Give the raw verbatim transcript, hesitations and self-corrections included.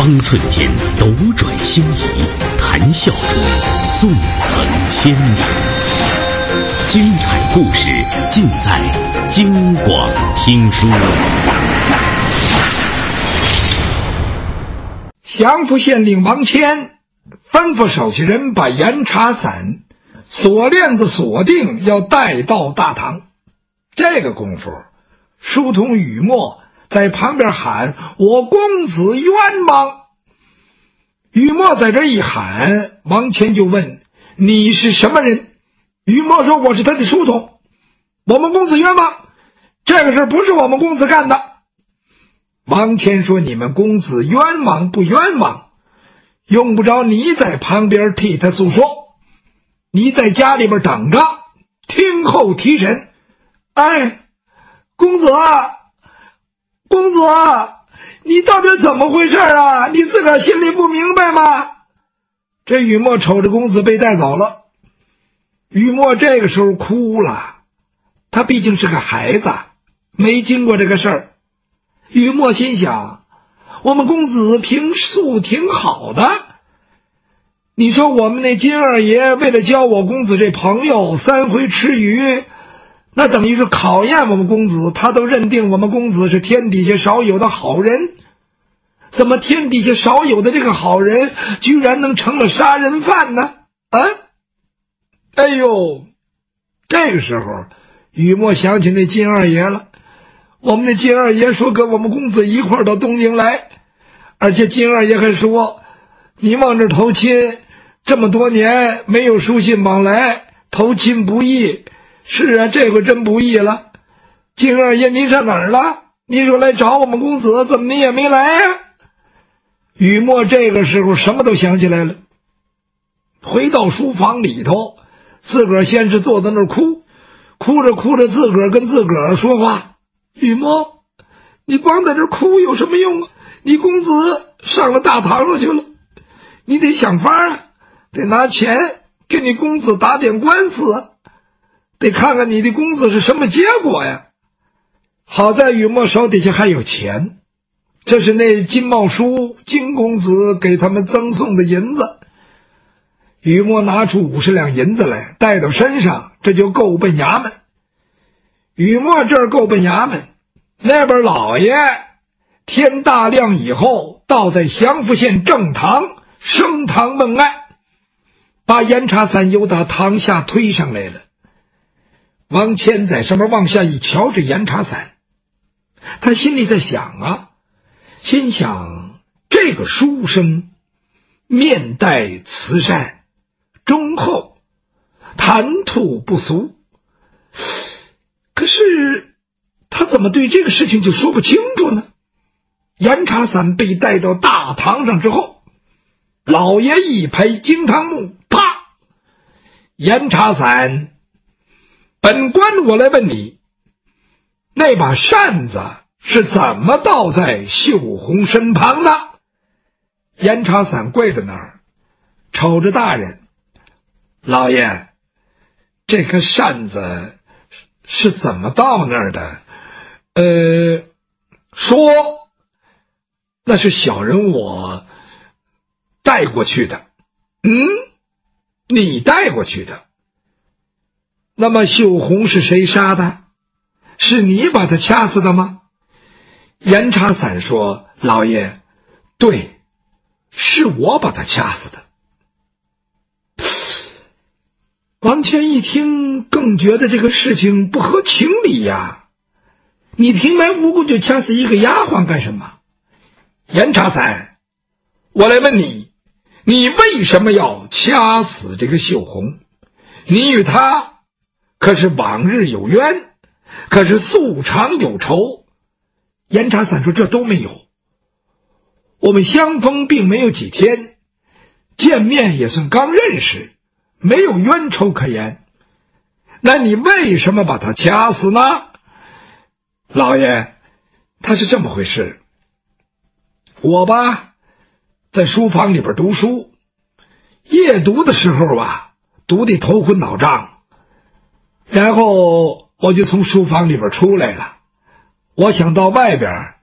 方寸间斗转星移，谈笑中纵横千年。精彩故事尽在京广听书。 降福县令王谦吩咐手下人把严查散锁链子锁定，要带到大堂。这个功夫，书童雨墨在旁边喊：“我公子冤枉！”雨墨在这一喊，王谦就问：“你是什么人？”雨墨说：“我是他的书童。我们公子冤枉，这个事不是我们公子干的。”王谦说：“你们公子冤枉不冤枉，用不着你在旁边替他诉说，你在家里边等着，听候提审。”哎，公子啊，公子啊，你到底怎么回事啊？你自个儿心里不明白吗？这雨墨瞅着公子被带走了，雨墨这个时候哭了，他毕竟是个孩子，没经过这个事儿。雨墨心想，我们公子平素挺好的，你说我们那金二爷为了交我公子这朋友，三回吃鱼，那等于是考验我们公子，他都认定我们公子是天底下少有的好人，怎么天底下少有的这个好人居然能成了杀人犯呢？啊！哎呦，这个时候雨墨想起那金二爷了。我们那金二爷说跟我们公子一块儿到东京来，而且金二爷还说，你往这投亲这么多年没有书信往来，投亲不易。是啊，这回真不易了。金二爷你上哪儿了？你说来找我们公子，怎么你也没来啊？雨墨这个时候什么都想起来了，回到书房里头，自个儿先是坐在那儿哭，哭着哭着自个儿跟自个儿说话。雨墨，你光在这哭有什么用啊？你公子上了大堂上去了，你得想法啊，得拿钱给你公子打点官司啊，得看看你的公子是什么结果呀。好在雨墨手底下还有钱，这是那金茂叔金公子给他们赠送的银子。雨墨拿出五十两银子来带到身上，这就够奔衙门。雨墨这儿够奔衙门，那边老爷天大亮以后到在降福县正堂升堂问案，把严查散由打堂下推上来了。王谦在上面往下一瞧，这严查散，他心里在想啊，心想这个书生面带慈善，忠厚，谈吐不俗，可是他怎么对这个事情就说不清楚呢？严查散被带到大堂上之后，老爷一拍惊堂木，啪！严查散，本官我来问你，那把扇子是怎么倒在秀红身旁的？严查散跪在那儿，瞅着大人，老爷，这个扇子是怎么到那儿的？呃，说那是小人我带过去的。嗯，你带过去的。那么秀红是谁杀的？是你把他掐死的吗？严查散说，老爷，对，是我把他掐死的。王谦一听更觉得这个事情不合情理呀，你平白无故就掐死一个丫鬟干什么？严查散，我来问你，你为什么要掐死这个秀红？你与他可是往日有冤，可是素常有仇。严查散说，这都没有，我们相逢并没有几天，见面也算刚认识，没有冤仇可言。那你为什么把他掐死呢？老爷，他是这么回事，我吧在书房里边读书，夜读的时候吧读得头昏脑胀，然后我就从书房里边出来了，我想到外边